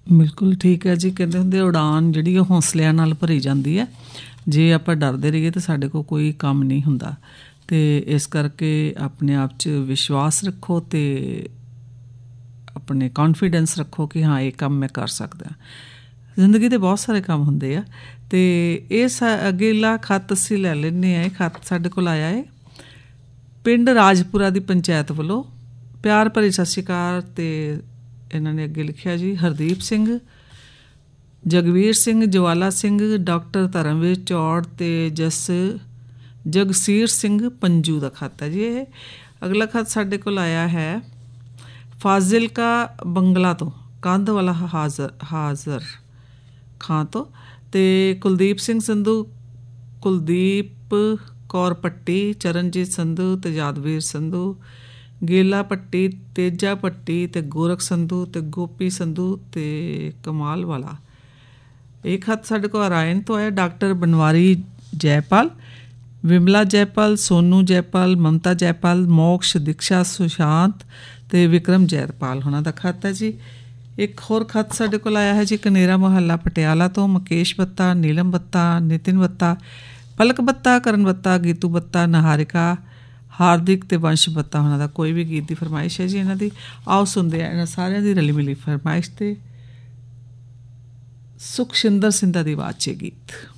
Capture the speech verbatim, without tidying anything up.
ਬਿਲਕੁਲ ਠੀਕ ਹੈ ਜੀ। ਕਹਿੰਦੇ ਹੁੰਦੇ ਉਡਾਨ ਜਿਹੜੀ ਉਹ ਹੌਸਲਿਆਂ ਨਾਲ ਭਰੀ ਜਾਂਦੀ ਹੈ। ਜੇ ਆਪਾਂ ਡਰਦੇ ਰਹੀਏ ਤਾਂ ਸਾਡੇ ਕੋਲ ਕੋਈ ਕੰਮ ਨਹੀਂ ਹੁੰਦਾ। ਅਤੇ ਇਸ ਕਰਕੇ ਆਪਣੇ ਆਪ 'ਚ ਵਿਸ਼ਵਾਸ ਰੱਖੋ ਅਤੇ ਆਪਣੇ ਕੌਨਫੀਡੈਂਸ ਰੱਖੋ ਕਿ ਹਾਂ ਇਹ ਕੰਮ ਮੈਂ ਕਰ ਸਕਦਾ। ਜ਼ਿੰਦਗੀ ਦੇ ਬਹੁਤ ਸਾਰੇ ਕੰਮ ਹੁੰਦੇ ਆ। ਅਤੇ ਇਹ ਸਾ ਅਗੇਲਾ ਖੱਤ ਅਸੀਂ ਲੈ ਲੈਂਦੇ ਹਾਂ। ਇਹ ਖੱਤ ਸਾਡੇ ਕੋਲ ਆਇਆ ਹੈ ਪਿੰਡ ਰਾਜਪੁਰਾ ਦੀ ਪੰਚਾਇਤ ਵੱਲੋਂ। ਪਿਆਰ ਭਰੀ ਸਤਿ ਸ਼੍ਰੀ ਅਕਾਲ। ਅਤੇ ਇਹਨਾਂ ਨੇ ਅੱਗੇ ਲਿਖਿਆ ਜੀ, ਹਰਦੀਪ ਸਿੰਘ, ਜਗਵੀਰ ਸਿੰਘ, ਜਵਾਲਾ ਸਿੰਘ, ਡਾਕਟਰ ਧਰਮਵੀਰ ਚੌੜ ਅਤੇ ਜਸ ਜਗਸੀਰ ਸਿੰਘ ਪੰਜੂ ਦਾ ਖੱਤ ਹੈ ਜੀ। ਇਹ ਅਗਲਾ ਖੱਤ ਸਾਡੇ ਕੋਲ ਆਇਆ ਹੈ ਫਾਜ਼ਿਲਕਾ ਬੰਗਲਾ ਤੋਂ, ਕੰਧ ਵਾਲਾ ਹਾਜ਼ਰ ਹਾਜ਼ਰ ਖਾਂ ਤੋਂ। ਅਤੇ ਕੁਲਦੀਪ ਸਿੰਘ ਸੰਧੂ, ਕੁਲਦੀਪ ਕੌਰ ਪੱਟੀ, ਚਰਨਜੀਤ ਸੰਧੂ ਅਤੇ ਯਾਦਵੀਰ ਸੰਧੂ, ਗੇਲਾ ਪੱਟੀ, ਤੇਜਾ ਪੱਟੀ ਅਤੇ ਗੋਰਖ ਸੰਧੂ ਅਤੇ ਗੋਪੀ ਸੰਧੂ ਅਤੇ ਕਮਾਲ ਵਾਲਾ। ਇਹ ਖੱਤ ਸਾਡੇ ਕੋਲ ਰਾਇਨ ਤੋਂ ਆਇਆ। ਡਾਕਟਰ ਬਨਵਾਰੀ ਜੈਪਾਲ, ਵਿਮਲਾ ਜੈਪਾਲ, ਸੋਨੂ ਜੈਪਾਲ, ਮਮਤਾ ਜੈਪਾਲ, ਮੋਕਸ਼, ਦੀਕਸ਼ਾ, ਸੁਸ਼ਾਂਤ ਅਤੇ ਵਿਕਰਮ ਜੈਪਾਲ ਉਹਨਾਂ ਦਾ ਖੱਤ ਹੈ ਜੀ। ਇੱਕ ਹੋਰ ਖੱਤ ਸਾਡੇ ਕੋਲ ਆਇਆ ਹੈ ਜੀ ਕਨੇਰਾ ਮੁਹੱਲਾ ਪਟਿਆਲਾ ਤੋਂ। ਮੁਕੇਸ਼ ਬੱਤਾ, ਨੀਲਮ ਬੱਤਾ, ਨਿਤਿਨ ਬੱਤਾ, ਪਲਕ ਬੱਤਾ, ਕਰਨ ਬੱਤਾ, ਗੀਤੂ ਬੱਤਾ, ਨਿਹਾਰਿਕਾ, ਹਾਰਦਿਕ ਅਤੇ ਵੰਸ਼ ਬੱਤਾ ਉਹਨਾਂ ਦਾ ਕੋਈ ਵੀ ਗੀਤ ਦੀ ਫਰਮਾਇਸ਼ ਹੈ ਜੀ ਇਹਨਾਂ ਦੀ। ਆਓ ਸੁਣਦੇ ਆ ਇਹਨਾਂ ਸਾਰਿਆਂ ਦੀ ਰਲੀ ਮਿਲੀ ਫਰਮਾਇਸ਼ 'ਤੇ ਸੁਖਸ਼ਿੰਦਰ ਸਿੰਘਾ ਦੀ ਆਵਾਜ਼ 'ਚ ਗੀਤ।